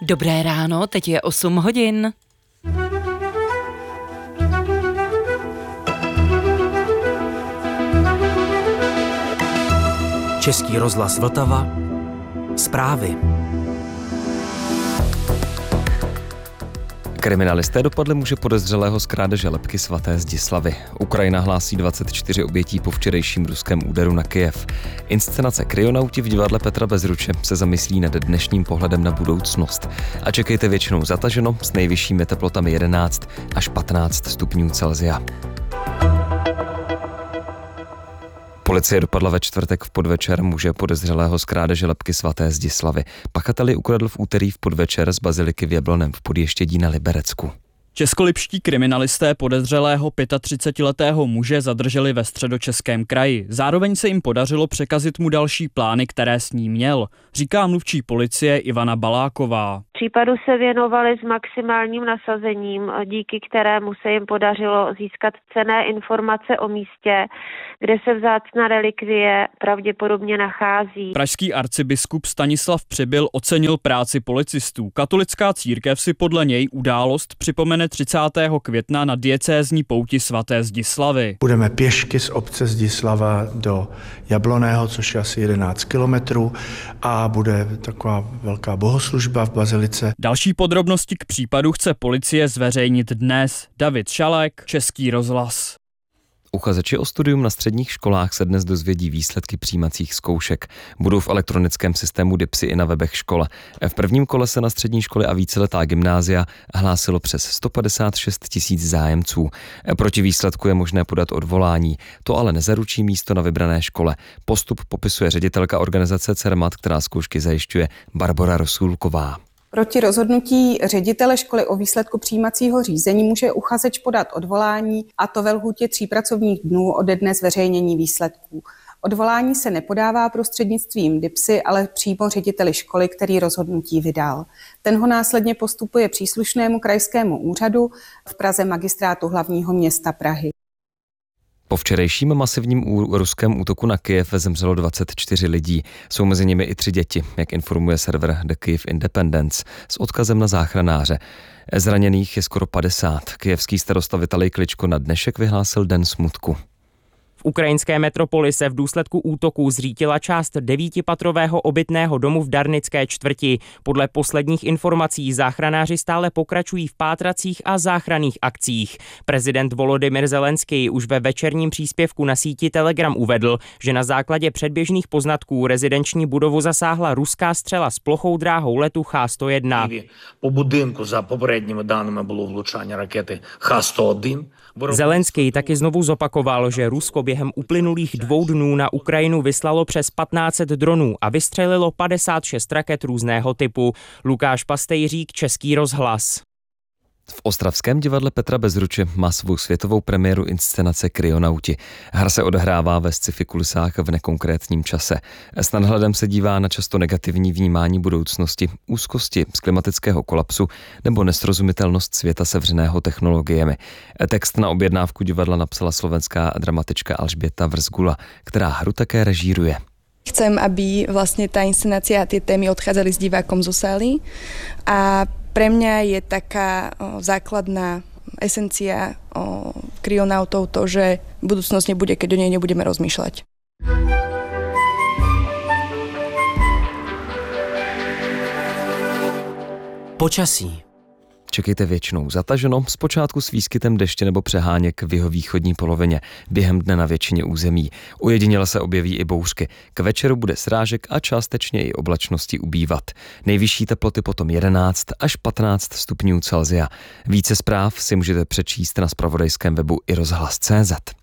Dobré ráno, teď je 8 hodin. Český rozhlas Vltava. Zprávy. Kriminalisté dopadli muže podezřelého z krádeže lebky svaté Zdislavy. Ukrajina hlásí 24 obětí po včerejším ruském úderu na Kyjev. Inscenace Kryonauti v divadle Petra Bezruče se zamyslí nad dnešním pohledem na budoucnost. A čekejte většinou zataženo s nejvyššími teplotami 11 až 15 stupňů Celsia. Policie dopadla ve čtvrtek v podvečer muže podezřelého z krádeže lebky svaté Zdislavy. Pachateli ukradl v úterý v podvečer z baziliky v Jablonném v Podještědí na Liberecku. Českolipští kriminalisté podezřelého 35letého muže zadrželi ve Středočeském kraji. Zároveň se jim podařilo překazit mu další plány, které s ním měl, říká mluvčí policie Ivana Baláková. Případu se věnovali s maximálním nasazením, díky kterému se jim podařilo získat cenné informace o místě, kde se vzácná relikvie pravděpodobně nachází. Pražský arcibiskup Stanislav Přibyl ocenil práci policistů. Katolická církev si podle něj událost připomene 30. května na diecézní pouti svaté Zdislavy. Budeme pěšky z obce Zdislava do Jablonného, což je asi 11 kilometrů, a bude taková velká bohoslužba v bazilice. Další podrobnosti k případu chce policie zveřejnit dnes. David Šalek, Český rozhlas. Uchazeči o studium na středních školách se dnes dozvědí výsledky přijímacích zkoušek. Budou v elektronickém systému DIPSy i na webech škol. V prvním kole se na střední školy a víceletá gymnázia hlásilo přes 156 000 zájemců. Proti výsledku je možné podat odvolání. To ale nezaručí místo na vybrané škole. Postup popisuje ředitelka organizace CERMAT, která zkoušky zajišťuje, Barbora Rosulková. Proti rozhodnutí ředitele školy o výsledku přijímacího řízení může uchazeč podat odvolání, a to ve lhůtě 3 pracovních dnů ode dne zveřejnění výsledků. Odvolání se nepodává prostřednictvím DIPSy, ale přímo řediteli školy, který rozhodnutí vydal. Ten ho následně postupuje příslušnému krajskému úřadu, v Praze Magistrátu hlavního města Prahy. Po včerejším masivním ruském útoku na Kyjev zemřelo 24 lidí. Jsou mezi nimi i 3 děti, jak informuje server The Kyiv Independence s odkazem na záchranáře. Zraněných je skoro 50. Kyjevský starosta Vitalij Kličko na dnešek vyhlásil den smutku. V ukrajinské metropoli se v důsledku útoků zřítila část 9patrového obytného domu v Darnické čtvrti. Podle posledních informací záchranáři stále pokračují v pátracích a záchranných akcích. Prezident Volodymyr Zelenský už ve večerním příspěvku na síti Telegram uvedl, že na základě předběžných poznatků rezidenční budovu zasáhla ruská střela s plochou dráhou letu Х-101. Po budynku za poprvedními danými bylo влучання rakety Х-101. Zelenský taky znovu zopakoval, že Rusko během uplynulých 2 dnů na Ukrajinu vyslalo přes 1500 dronů a vystřelilo 56 raket různého typu. Lukáš Pastejřík, Český rozhlas. V ostravském divadle Petra Bezruče má svou světovou premiéru inscenace Kryonauti. Hra se odehrává ve sci-fi kulisách v nekonkrétním čase. S nadhledem se dívá na často negativní vnímání budoucnosti, úzkosti z klimatického kolapsu nebo nesrozumitelnost světa sevřeného technologiemi. Text na objednávku divadla napsala slovenská dramatička Alžběta Vrzgula, která hru také režíruje. Chcem, aby vlastne tá inscenácia a tie témy odchádzali s divákom zo sály, a pre mňa je taká základná esencia kryonautov to, že budúcnosť nebude, keď o nej nebudeme rozmýšľať. Počasí. Čekejte většinou zataženo, zpočátku s výskytem deště nebo přeháněk v jihovýchodní polovině, během dne na většině území. Ojediněle se objeví i bouřky. K večeru bude srážek a částečně i oblačnosti ubývat. Nejvyšší teploty potom 11 až 15 stupňů Celsia. Více zpráv si můžete přečíst na zpravodajském webu iRozhlas.cz.